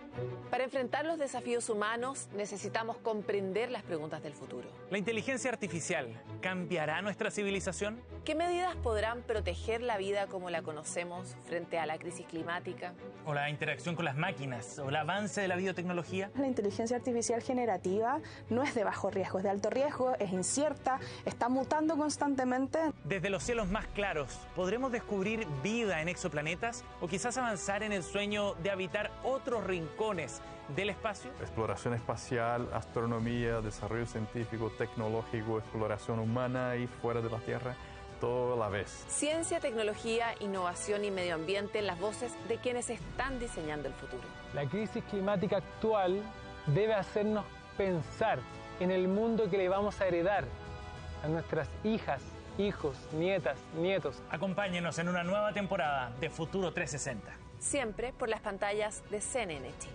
Para enfrentar los desafíos humanos necesitamos comprender las preguntas del futuro. ¿La inteligencia artificial cambiará nuestra civilización? ¿Qué medidas podrán proteger la vida como la conocemos frente a la crisis climática? ¿O la interacción con las máquinas? ¿O el avance de la biotecnología? La inteligencia artificial generativa no es de bajo riesgo, es de alto riesgo, es incierta, está mutando constantemente. Desde los cielos más claros, ¿podremos descubrir vida en exoplanetas? ¿O quizás avanzar en el sueño de habitar otros rincones del espacio? Exploración espacial, astronomía, desarrollo científico, tecnológico, exploración humana y fuera de la Tierra, todo a la vez. Ciencia, tecnología, innovación y medio ambiente, las voces de quienes están diseñando el futuro. La crisis climática actual debe hacernos pensar en el mundo que le vamos a heredar a nuestras hijas, hijos, nietas, nietos. Acompáñenos en una nueva temporada de Futuro 360. Siempre por las pantallas de CNN Chile.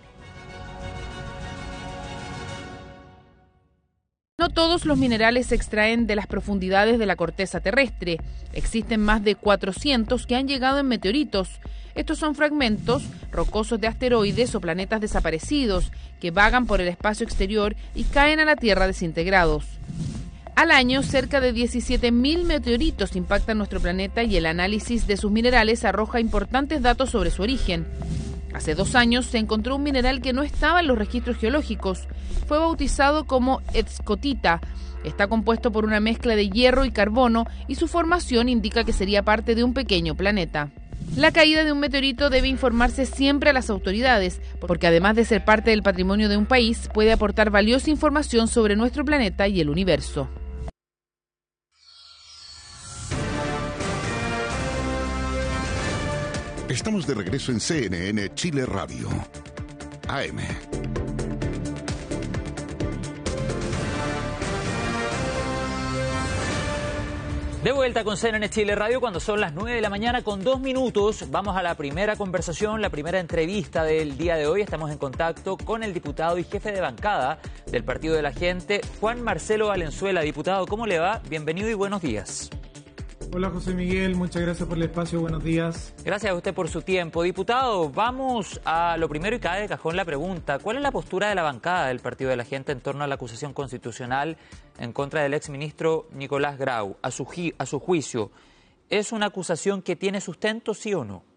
No todos los minerales se extraen de las profundidades de la corteza terrestre. Existen más de 400 que han llegado en meteoritos. Estos son fragmentos rocosos de asteroides o planetas desaparecidos que vagan por el espacio exterior y caen a la Tierra desintegrados. Al año, cerca de 17.000 meteoritos impactan nuestro planeta y el análisis de sus minerales arroja importantes datos sobre su origen. Hace 2 años se encontró un mineral que no estaba en los registros geológicos. Fue bautizado como escotita. Está compuesto por una mezcla de hierro y carbono y su formación indica que sería parte de un pequeño planeta. La caída de un meteorito debe informarse siempre a las autoridades, porque además de ser parte del patrimonio de un país, puede aportar valiosa información sobre nuestro planeta y el universo. Estamos de regreso en CNN Chile Radio. AM. De vuelta con CNN Chile Radio cuando son las 9 de la mañana con 2 minutos. Vamos a la primera conversación, la primera entrevista del día de hoy. Estamos en contacto con el diputado y jefe de bancada del Partido de la Gente, Juan Marcelo Valenzuela. Diputado, ¿cómo le va? Bienvenido y buenos días. Hola José Miguel, muchas gracias por el espacio, buenos días. Gracias a usted por su tiempo. Diputado, vamos a lo primero y cae de cajón la pregunta. ¿Cuál es la postura de la bancada del Partido de la Gente en torno a la acusación constitucional en contra del exministro Nicolás Grau? A su juicio, ¿es una acusación que tiene sustento, sí o no?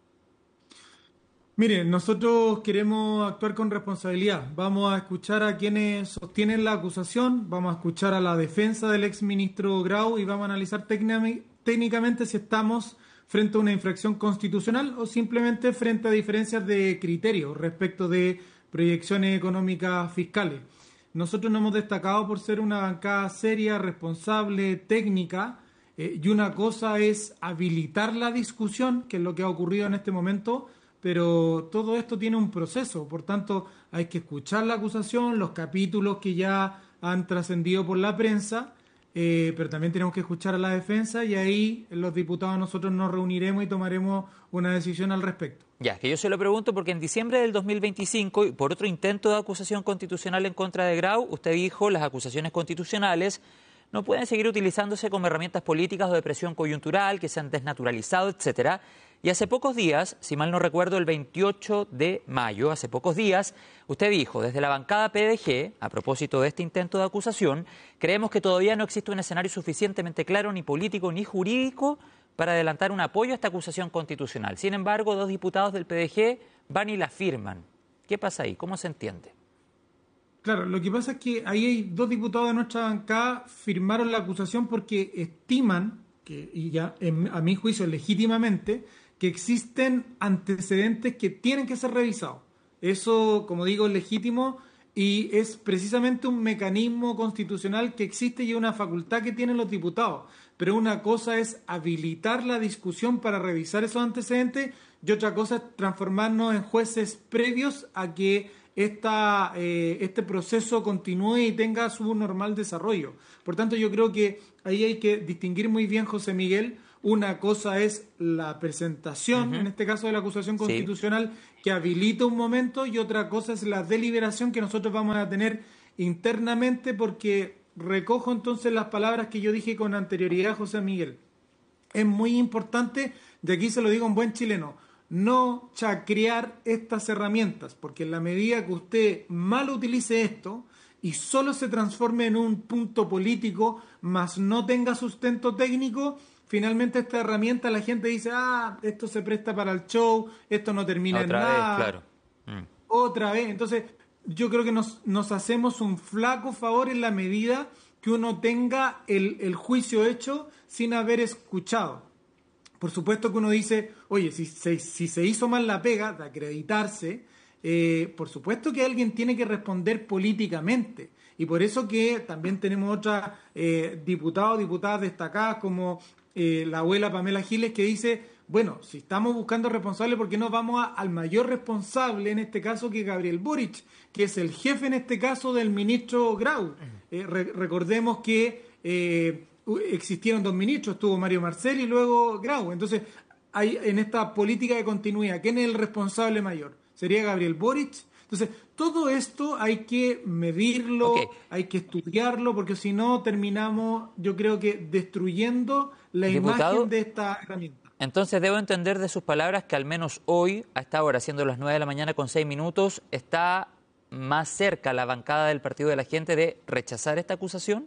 Mire, nosotros queremos actuar con responsabilidad. Vamos a escuchar a quienes sostienen la acusación, vamos a escuchar a la defensa del exministro Grau y vamos a analizar técnicamente si estamos frente a una infracción constitucional o simplemente frente a diferencias de criterio respecto de proyecciones económicas fiscales. Nosotros nos hemos destacado por ser una bancada seria, responsable, técnica, y una cosa es habilitar la discusión, que es lo que ha ocurrido en este momento, pero todo esto tiene un proceso, por tanto hay que escuchar la acusación, los capítulos que ya han trascendido por la prensa, pero también tenemos que escuchar a la defensa y ahí los diputados nosotros nos reuniremos y tomaremos una decisión al respecto. Ya, que yo se lo pregunto porque en diciembre del 2025, por otro intento de acusación constitucional en contra de Grau, usted dijo las acusaciones constitucionales no pueden seguir utilizándose como herramientas políticas o de presión coyuntural, que se han desnaturalizado, etcétera. Y hace pocos días, si mal no recuerdo, el 28 de mayo, hace pocos días, usted dijo, desde la bancada PDG, a propósito de este intento de acusación, creemos que todavía no existe un escenario suficientemente claro, ni político ni jurídico, para adelantar un apoyo a esta acusación constitucional. Sin embargo, 2 diputados del PDG van y la firman. ¿Qué pasa ahí? ¿Cómo se entiende? Claro, lo que pasa es que ahí hay 2 diputados de nuestra bancada firmaron la acusación porque estiman, y ya a mi juicio legítimamente, que existen antecedentes que tienen que ser revisados. Eso, como digo, es legítimo y es precisamente un mecanismo constitucional que existe y es una facultad que tienen los diputados. Pero una cosa es habilitar la discusión para revisar esos antecedentes y otra cosa es transformarnos en jueces previos a que este proceso continúe y tenga su normal desarrollo. Por tanto, yo creo que ahí hay que distinguir muy bien, José Miguel. Una cosa es la presentación, en este caso de la acusación constitucional, que habilita un momento, y otra cosa es la deliberación que nosotros vamos a tener internamente, porque recojo entonces las palabras que yo dije con anterioridad, José Miguel. Es muy importante, de aquí se lo digo en buen chileno, no chacrear estas herramientas, porque en la medida que usted mal utilice esto y solo se transforme en un punto político, más no tenga sustento técnico, finalmente esta herramienta la gente dice, esto se presta para el show, esto no termina en nada. Claro. Otra vez. Entonces, yo creo que nos hacemos un flaco favor en la medida que uno tenga el juicio hecho sin haber escuchado. Por supuesto que uno dice, oye, si se hizo mal la pega de acreditarse, por supuesto que alguien tiene que responder políticamente. Y por eso que también tenemos otras diputados, diputadas destacadas como la abuela Pamela Giles, que dice, bueno, si estamos buscando responsables, ¿por qué no vamos al mayor responsable en este caso, que es Gabriel Boric, que es el jefe en este caso del ministro Grau? Recordemos que existieron dos ministros, estuvo Mario Marcel y luego Grau. Entonces, hay en esta política de continuidad, ¿quién es el responsable mayor? ¿Sería Gabriel Boric? Entonces, todo esto hay que medirlo, hay que estudiarlo, porque si no terminamos, yo creo que destruyendo la imagen de esta herramienta. Entonces debo entender de sus palabras que al menos hoy, a esta hora, siendo las 9 de la mañana con 6 minutos, está más cerca la bancada del Partido de la Gente de rechazar esta acusación.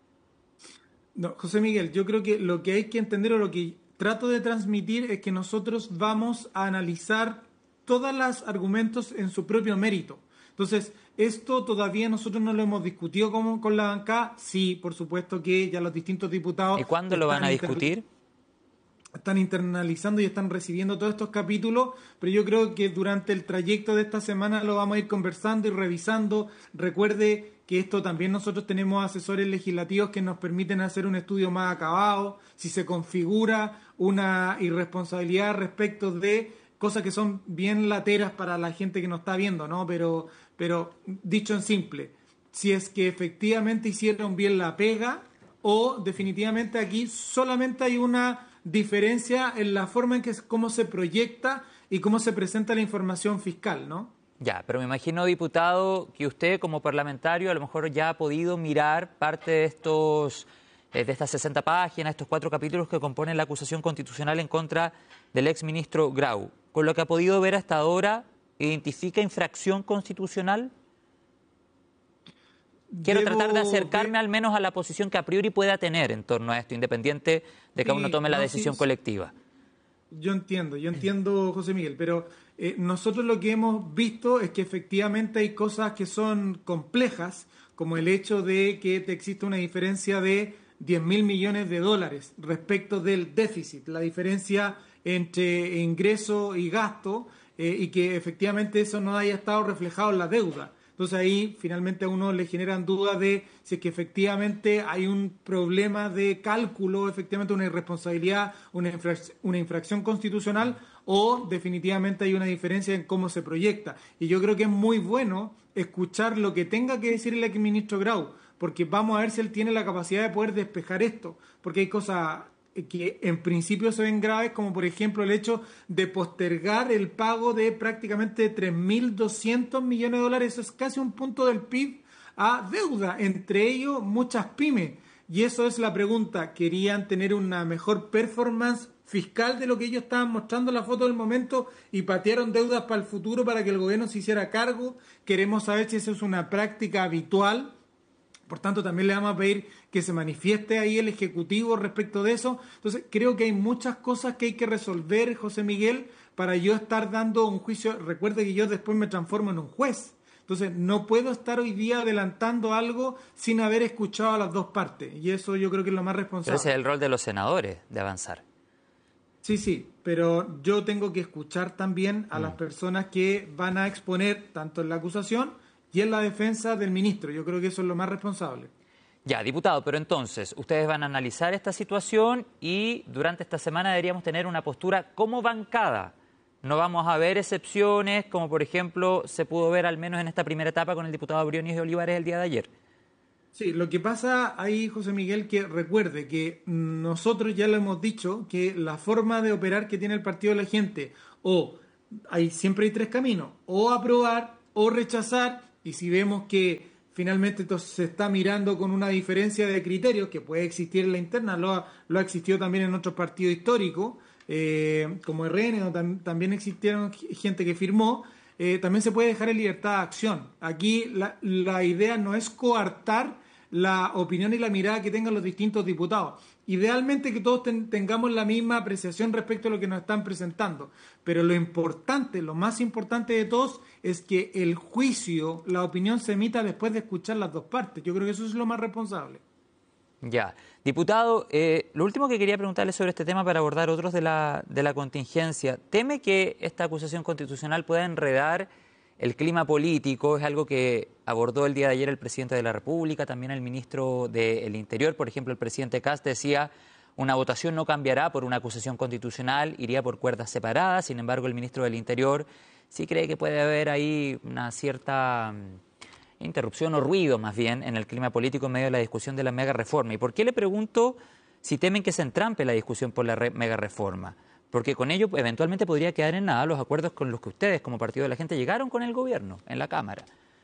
No, José Miguel, yo creo que lo que hay que entender o lo que trato de transmitir es que nosotros vamos a analizar todos los argumentos en su propio mérito. Entonces, esto todavía nosotros no lo hemos discutido con la bancada. Sí, por supuesto que ya los distintos diputados... ¿Y cuándo lo van a discutir? Están internalizando y están recibiendo todos estos capítulos, pero yo creo que durante el trayecto de esta semana lo vamos a ir conversando y revisando. Recuerde que esto también nosotros tenemos asesores legislativos que nos permiten hacer un estudio más acabado, si se configura una irresponsabilidad respecto de cosas que son bien lateras para la gente que nos está viendo, ¿no? Pero dicho en simple, si es que efectivamente hicieron bien la pega o definitivamente aquí solamente hay una diferencia en la forma en que cómo se proyecta y cómo se presenta la información fiscal, ¿no? Ya, pero me imagino, diputado, que usted como parlamentario a lo mejor ya ha podido mirar parte de estas 60 páginas, estos 4 capítulos que componen la acusación constitucional en contra del exministro Grau. Con lo que ha podido ver hasta ahora, ¿identifica infracción constitucional? Quiero tratar de acercarme al menos a la posición que a priori pueda tener en torno a esto, independiente de que uno tome la decisión colectiva. Yo entiendo, José Miguel, pero nosotros lo que hemos visto es que efectivamente hay cosas que son complejas, como el hecho de que existe una diferencia de 10.000 millones de dólares respecto del déficit, la diferencia entre ingreso y gasto, y que efectivamente eso no haya estado reflejado en la deuda. Entonces ahí finalmente a uno le generan dudas de si es que efectivamente hay un problema de cálculo, efectivamente una irresponsabilidad, una infracción constitucional, o definitivamente hay una diferencia en cómo se proyecta. Y yo creo que es muy bueno escuchar lo que tenga que decir el exministro Grau, porque vamos a ver si él tiene la capacidad de poder despejar esto, porque hay cosas que en principio se ven graves, como por ejemplo el hecho de postergar el pago de prácticamente 3.200 millones de dólares, eso es casi un punto del PIB, a deuda, entre ellos muchas pymes. Y eso es la pregunta, ¿querían tener una mejor performance fiscal de lo que ellos estaban mostrando en la foto del momento y patearon deudas para el futuro para que el gobierno se hiciera cargo? Queremos saber si eso es una práctica habitual. Por tanto, también le vamos a pedir que se manifieste ahí el Ejecutivo respecto de eso. Entonces, creo que hay muchas cosas que hay que resolver, José Miguel, para yo estar dando un juicio. Recuerde que yo después me transformo en un juez. Entonces, no puedo estar hoy día adelantando algo sin haber escuchado a las dos partes. Y eso yo creo que es lo más responsable. Pero ese es el rol de los senadores, de avanzar. Sí, pero yo tengo que escuchar también a las personas que van a exponer tanto en la acusación y en la defensa del ministro. Yo creo que eso es lo más responsable. Ya, diputado, pero entonces, ustedes van a analizar esta situación y durante esta semana deberíamos tener una postura como bancada. No vamos a ver excepciones, como por ejemplo se pudo ver al menos en esta primera etapa con el diputado Briones de Olivares el día de ayer. Sí, lo que pasa ahí, José Miguel, que recuerde que nosotros ya lo hemos dicho, que la forma de operar que tiene el Partido de la Gente, siempre hay 3 caminos, o aprobar o rechazar. Y si vemos que finalmente esto se está mirando con una diferencia de criterios que puede existir en la interna, lo ha existido también en otros partidos históricos, como RN, donde también existieron gente que firmó, también se puede dejar en libertad de acción. Aquí la idea no es coartar la opinión y la mirada que tengan los distintos diputados. Idealmente que todos tengamos la misma apreciación respecto a lo que nos están presentando, pero lo importante, lo más importante de todos es que el juicio, la opinión se emita después de escuchar las dos partes. Yo creo que eso es lo más responsable. Ya. Diputado, lo último que quería preguntarle sobre este tema para abordar otros de la contingencia. ¿Teme que esta acusación constitucional pueda enredar el clima político? Es algo que abordó el día de ayer el presidente de la República, también el ministro del Interior. Por ejemplo, el presidente Kast decía: una votación no cambiará por una acusación constitucional, iría por cuerdas separadas. Sin embargo, el ministro del Interior sí cree que puede haber ahí una cierta interrupción o ruido, más bien, en el clima político en medio de la discusión de la mega reforma. ¿Y por qué le pregunto si temen que se entrampe la discusión por la mega reforma? Porque con ello eventualmente podría quedar en nada los acuerdos con los que ustedes, como Partido de la Gente, llegaron con el gobierno en la Cámara.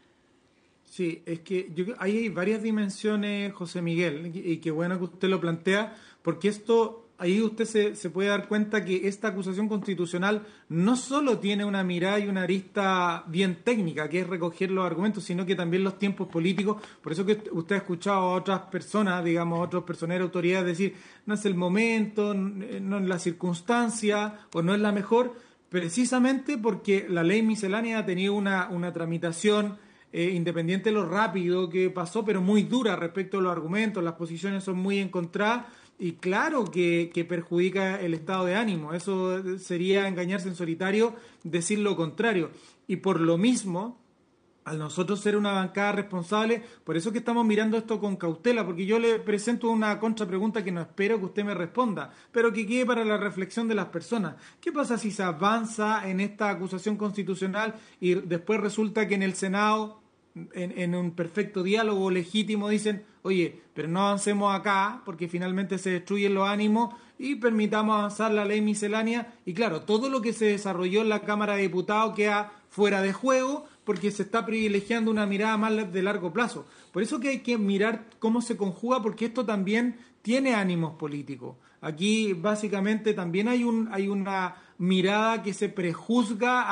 Sí, es que ahí hay varias dimensiones, José Miguel, y qué bueno que usted lo plantea, porque ahí usted se puede dar cuenta que esta acusación constitucional no solo tiene una mirada y una arista bien técnica, que es recoger los argumentos, sino que también los tiempos políticos. Por eso que usted ha escuchado a otras personas, digamos, a otros personeros, autoridades decir: no es el momento, no es la circunstancia o no es la mejor, precisamente porque la ley miscelánea ha tenido una tramitación independiente de lo rápido que pasó, pero muy dura respecto a los argumentos. Las posiciones son muy encontradas y claro que perjudica el estado de ánimo. Eso sería engañarse en solitario decir lo contrario. Y por lo mismo, al nosotros ser una bancada responsable, por eso que estamos mirando esto con cautela, porque yo le presento una contrapregunta que no espero que usted me responda, pero que quede para la reflexión de las personas. ¿Qué pasa si se avanza en esta acusación constitucional y después resulta que en el Senado, en un perfecto diálogo legítimo, dicen: oye, pero no avancemos acá porque finalmente se destruyen los ánimos y permitamos avanzar la ley miscelánea? Y claro, todo lo que se desarrolló en la Cámara de Diputados queda fuera de juego porque se está privilegiando una mirada más de largo plazo. Por eso que hay que mirar cómo se conjuga, porque esto también tiene ánimos políticos. Aquí básicamente también hay una mirada que se prejuzga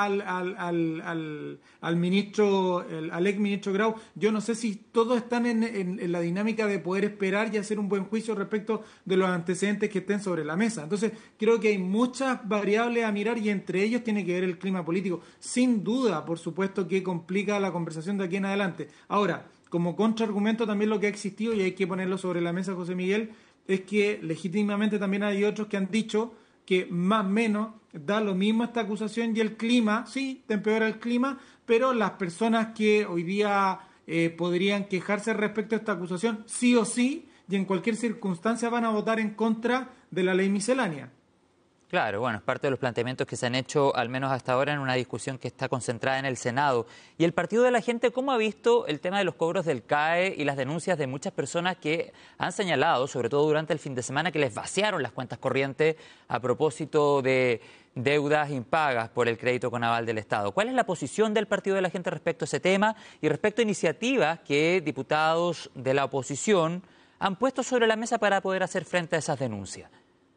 al ministro, al ex ministro Grau. Yo no sé si todos están en la dinámica de poder esperar y hacer un buen juicio respecto de los antecedentes que estén sobre la mesa. Entonces creo que hay muchas variables a mirar y entre ellos tiene que ver el clima político. Sin duda, por supuesto, que complica la conversación de aquí en adelante. Ahora, como contraargumento también lo que ha existido, y hay que ponerlo sobre la mesa, José Miguel, es que legítimamente también hay otros que han dicho que más o menos da lo mismo esta acusación y el clima, sí, te empeora el clima, pero las personas que hoy día podrían quejarse respecto a esta acusación, sí o sí, y en cualquier circunstancia van a votar en contra de la ley miscelánea. Claro, bueno, es parte de los planteamientos que se han hecho, al menos hasta ahora, en una discusión que está concentrada en el Senado. ¿Y el Partido de la Gente cómo ha visto el tema de los cobros del CAE y las denuncias de muchas personas que han señalado, sobre todo durante el fin de semana, que les vaciaron las cuentas corrientes a propósito de deudas impagas por el crédito con aval del Estado? ¿Cuál es la posición del Partido de la Gente respecto a ese tema y respecto a iniciativas que diputados de la oposición han puesto sobre la mesa para poder hacer frente a esas denuncias?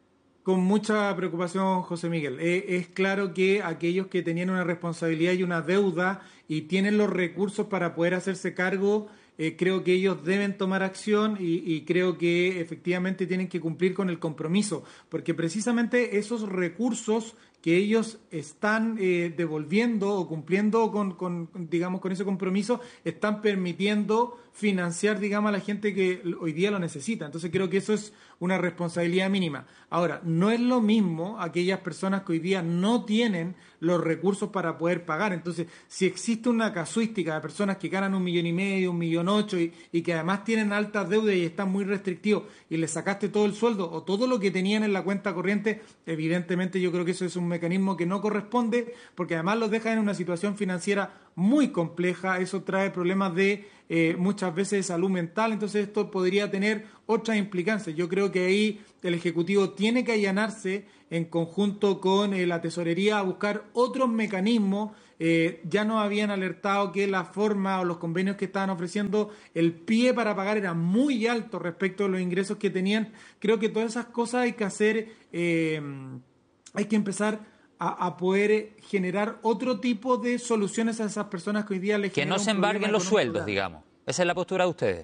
Con mucha preocupación, José Miguel. Es claro que aquellos que tenían una responsabilidad y una deuda y tienen los recursos para poder hacerse cargo, creo que ellos deben tomar acción y creo que efectivamente tienen que cumplir con el compromiso, porque precisamente esos recursos que ellos están devolviendo o cumpliendo con ese compromiso, están permitiendo financiar, digamos, a la gente que hoy día lo necesita. Entonces creo que eso es una responsabilidad mínima. Ahora, no es lo mismo aquellas personas que hoy día no tienen los recursos para poder pagar. Entonces, si existe una casuística de personas que ganan 1,5 millones, 1,8 millones y que además tienen altas deudas y están muy restrictivos y les sacaste todo el sueldo o todo lo que tenían en la cuenta corriente, evidentemente yo creo que eso es un mecanismo que no corresponde, porque además los deja en una situación financiera muy compleja. Eso trae problemas de muchas veces de salud mental. Entonces esto podría tener otras implicancias. Yo creo que ahí el Ejecutivo tiene que allanarse en conjunto con la Tesorería a buscar otros mecanismos. Ya nos habían alertado que la forma o los convenios que estaban ofreciendo, el pie para pagar era muy alto respecto a los ingresos que tenían. Creo que todas esas cosas hay que hacer hay que empezar a poder generar otro tipo de soluciones a esas personas que hoy día les que no se embarguen los sueldos, digamos. Esa es la postura de ustedes.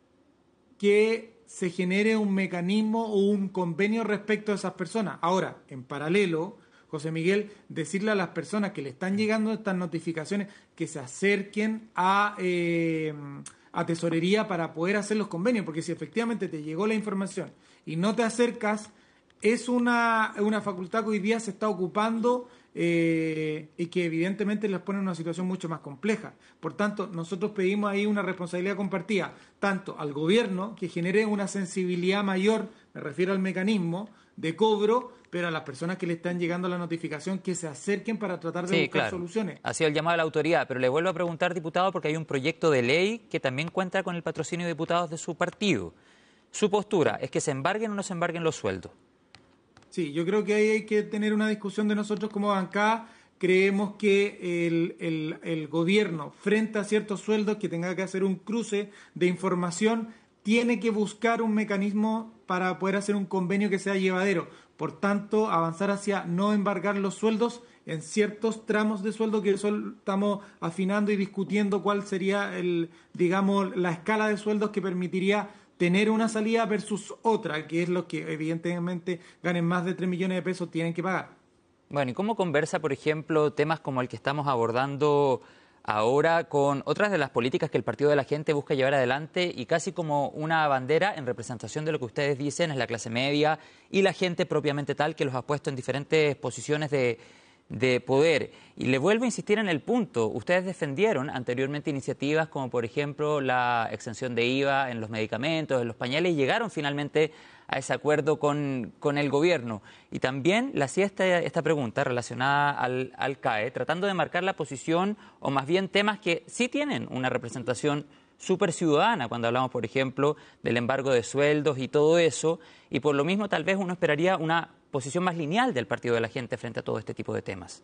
Que se genere un mecanismo o un convenio respecto a esas personas. Ahora, en paralelo, José Miguel, decirle a las personas que le están llegando estas notificaciones que se acerquen a tesorería para poder hacer los convenios, porque si efectivamente te llegó la información y no te acercas, es una facultad que hoy día se está ocupando y que evidentemente les pone en una situación mucho más compleja. Por tanto, nosotros pedimos ahí una responsabilidad compartida, tanto al gobierno, que genere una sensibilidad mayor, me refiero al mecanismo de cobro, pero a las personas que le están llegando la notificación que se acerquen para tratar de buscar soluciones. Ha sido el llamado a la autoridad, pero le vuelvo a preguntar, diputado, porque hay un proyecto de ley que también cuenta con el patrocinio de diputados de su partido. Su postura es que se embarguen o no se embarguen los sueldos. Sí, yo creo que ahí hay que tener una discusión de nosotros como bancada. Creemos que el gobierno, frente a ciertos sueldos que tenga que hacer un cruce de información, tiene que buscar un mecanismo para poder hacer un convenio que sea llevadero. Por tanto, avanzar hacia no embargar los sueldos en ciertos tramos de sueldo que estamos afinando y discutiendo cuál sería la escala de sueldos que permitiría tener una salida versus otra, que es lo que evidentemente ganen más de 3 millones de pesos tienen que pagar. Bueno, ¿y cómo conversa, por ejemplo, temas como el que estamos abordando ahora con otras de las políticas que el Partido de la Gente busca llevar adelante y casi como una bandera en representación de lo que ustedes dicen es la clase media y la gente propiamente tal que los ha puesto en diferentes posiciones de poder? Y le vuelvo a insistir en el punto, ustedes defendieron anteriormente iniciativas como por ejemplo la exención de IVA en los medicamentos, en los pañales, y llegaron finalmente a ese acuerdo con el gobierno. Y también le hacía esta pregunta relacionada al CAE, tratando de marcar la posición, o más bien temas que sí tienen una representación súper ciudadana, cuando hablamos, por ejemplo, del embargo de sueldos y todo eso, y por lo mismo tal vez uno esperaría una posición más lineal del Partido de la Gente frente a todo este tipo de temas.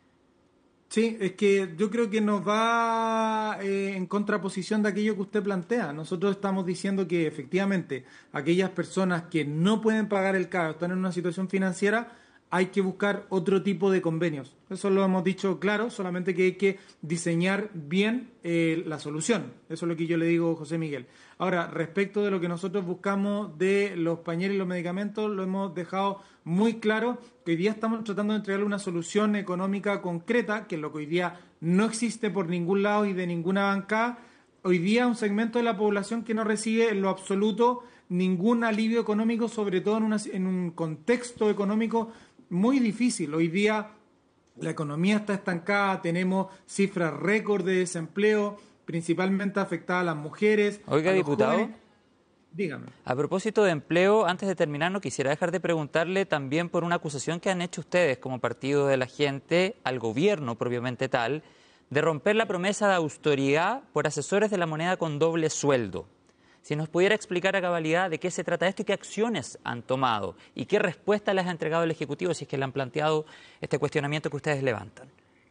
Sí, es que yo creo que nos va en contraposición de aquello que usted plantea. Nosotros estamos diciendo que efectivamente aquellas personas que no pueden pagar el CAE o están en una situación financiera, hay que buscar otro tipo de convenios. Eso lo hemos dicho claro, solamente que hay que diseñar bien la solución. Eso es lo que yo le digo, José Miguel. Ahora, respecto de lo que nosotros buscamos de los pañales y los medicamentos, lo hemos dejado muy claro, que hoy día estamos tratando de entregarle una solución económica concreta, que es lo que hoy día no existe por ningún lado y de ninguna bancada. Hoy día un segmento de la población que no recibe en lo absoluto ningún alivio económico, sobre todo en un contexto económico muy difícil. Hoy día la economía está estancada, tenemos cifras récord de desempleo, principalmente afectadas a las mujeres. Oiga, diputado, jóvenes. Dígame. A propósito de empleo, antes de terminar, no quisiera dejar de preguntarle también por una acusación que han hecho ustedes como Partido de la Gente al gobierno propiamente tal, de romper la promesa de austeridad por asesores de la moneda con doble sueldo. Si nos pudiera explicar a cabalidad de qué se trata esto y qué acciones han tomado y qué respuesta les ha entregado el Ejecutivo si es que le han planteado este cuestionamiento que ustedes levantan.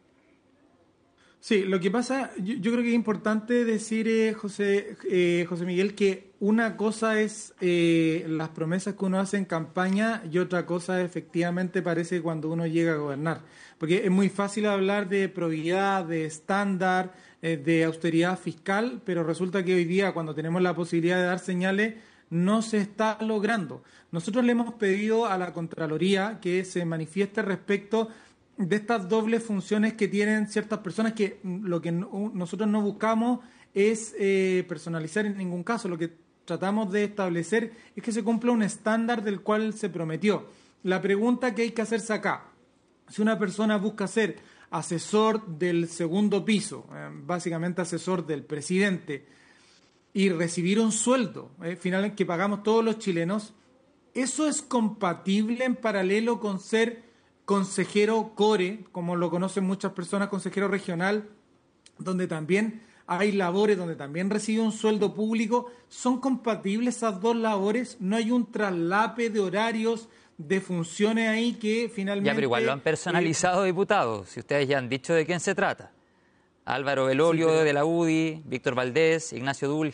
Sí, lo que pasa, yo creo que es importante decir, José Miguel, que una cosa es las promesas que uno hace en campaña y otra cosa efectivamente parece cuando uno llega a gobernar. Porque es muy fácil hablar de probidad, de estándar, de austeridad fiscal, pero resulta que hoy día cuando tenemos la posibilidad de dar señales no se está logrando. Nosotros le hemos pedido a la Contraloría que se manifieste respecto de estas dobles funciones que tienen ciertas personas, que lo que nosotros no buscamos es personalizar en ningún caso. Lo que tratamos de establecer es que se cumpla un estándar del cual se prometió. La pregunta que hay que hacerse acá, si una persona busca ser asesor del segundo piso, básicamente asesor del presidente, y recibir un sueldo final que pagamos todos los chilenos, ¿eso es compatible en paralelo con ser consejero core, como lo conocen muchas personas, consejero regional, donde también hay labores, donde también recibe un sueldo público? ¿Son compatibles esas dos labores? ¿No hay un traslape de horarios, de funciones ahí que finalmente... Ya, pero igual lo han personalizado, diputados, si ustedes ya han dicho de quién se trata. Álvaro Belolio, sí, de la UDI, Víctor Valdés, Ignacio Dulge.